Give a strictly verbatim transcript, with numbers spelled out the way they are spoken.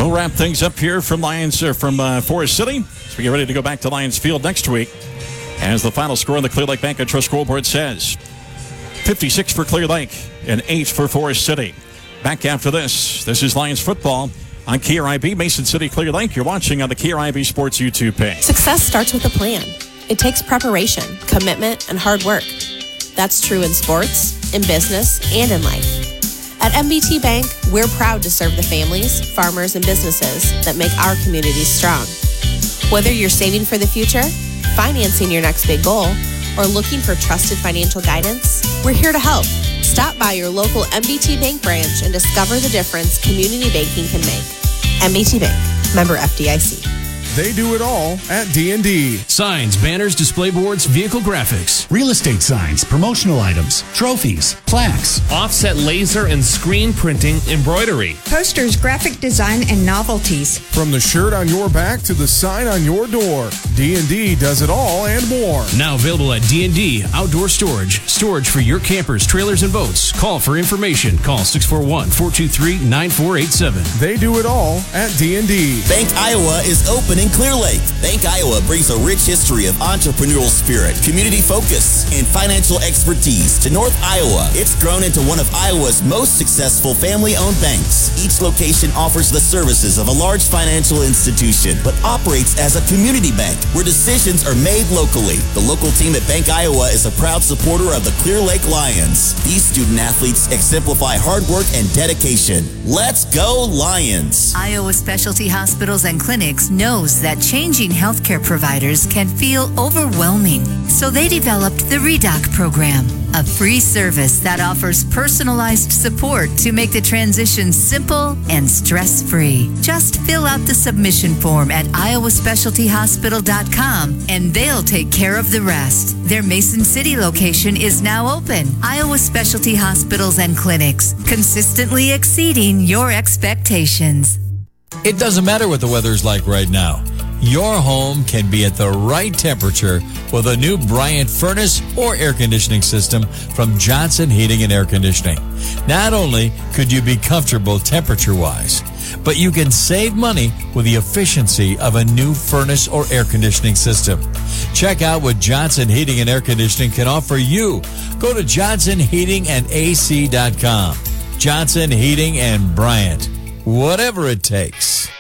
We'll wrap things up here from Lions or from uh, Forest City as we get ready to go back to Lions Field next week. As the final score on the Clear Lake Bank and Trust scoreboard says, fifty-six for Clear Lake and eight for Forest City. Back after this. This is Lions football on K R I B, Mason City, Clear Lake. You're watching on the K R I B Sports YouTube page. Success starts with a plan. It takes preparation, commitment, and hard work. That's true in sports, in business, and in life. At M B T Bank, we're proud to serve the families, farmers, and businesses that make our communities strong. Whether you're saving for the future, financing your next big goal, or looking for trusted financial guidance, we're here to help. Stop by your local M B T Bank branch and discover the difference community banking can make. M B T Bank, member F D I C. They do it all at D and D. Signs, banners, display boards, vehicle graphics. Real estate signs, promotional items, trophies, plaques. Offset laser and screen printing, embroidery. Posters, graphic design, and novelties. From the shirt on your back to the sign on your door, D and D does it all and more. Now available at D and D Outdoor Storage. Storage for your campers, trailers, and boats. Call for information. Call six four one, four two three, nine four eight seven. They do it all at D and D. Bank Iowa is open in Clear Lake. Bank Iowa brings a rich history of entrepreneurial spirit, community focus, and financial expertise to North Iowa. It's grown into one of Iowa's most successful family-owned banks. Each location offers the services of a large financial institution, but operates as a community bank where decisions are made locally. The local team at Bank Iowa is a proud supporter of the Clear Lake Lions. These student athletes exemplify hard work and dedication. Let's go Lions! Iowa Specialty Hospitals and Clinics knows that changing healthcare providers can feel overwhelming. So they developed the ReDoc program, a free service that offers personalized support to make the transition simple and stress-free. Just fill out the submission form at iowa specialty hospital dot com and they'll take care of the rest. Their Mason City location is now open. Iowa Specialty Hospitals and Clinics, consistently exceeding your expectations. It doesn't matter what the weather's like right now. Your home can be at the right temperature with a new Bryant furnace or air conditioning system from Johnson Heating and Air Conditioning. Not only could you be comfortable temperature-wise, but you can save money with the efficiency of a new furnace or air conditioning system. Check out what Johnson Heating and Air Conditioning can offer you. Go to johnson heating and a c dot com. Johnson Heating and Bryant. Whatever it takes.